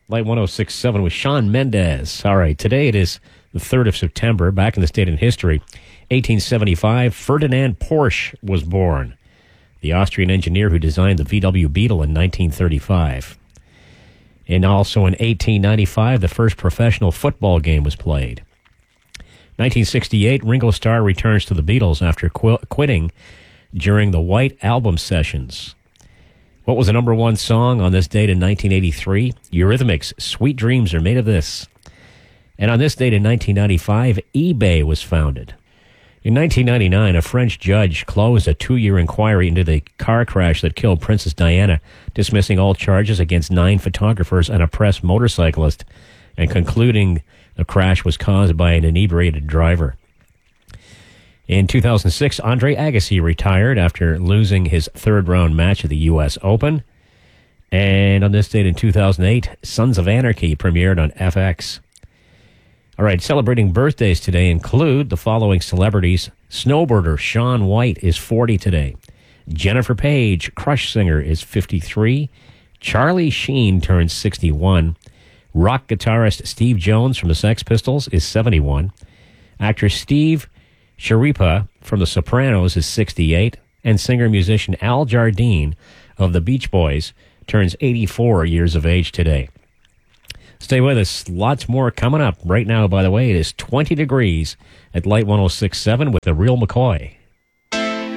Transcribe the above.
Light 106.7 with Shawn Mendes. All right, today it is the 3rd of September. Back in this date in history, 1875, Ferdinand Porsche was born, the Austrian engineer who designed the VW Beetle in 1935. And also in 1895, the first professional football game was played. 1968, Ringo Starr returns to the Beatles after quitting during the White Album sessions. What was the number one song on this date in 1983? Eurythmics' Sweet Dreams Are Made of This. And on this date in 1995, eBay was founded. In 1999, a French judge closed a 2-year inquiry into the car crash that killed Princess Diana, dismissing all charges against 9 photographers and a press motorcyclist, and concluding the crash was caused by an inebriated driver. In 2006, Andre Agassi retired after losing his third-round match at the U.S. Open. And on this date in 2008, Sons of Anarchy premiered on FX. All right, celebrating birthdays today include the following celebrities. Snowboarder Shaun White is 40 today. Jennifer Page, Crush singer, is 53. Charlie Sheen turns 61. Rock guitarist Steve Jones from the Sex Pistols is 71. Actor Steve Sharippa from The Sopranos is 68, and singer-musician Al Jardine of the Beach Boys turns 84 years of age today. Stay with us. Lots more coming up. Right now, by the way, it is 20 degrees at Light 106.7 with the Real McCoy.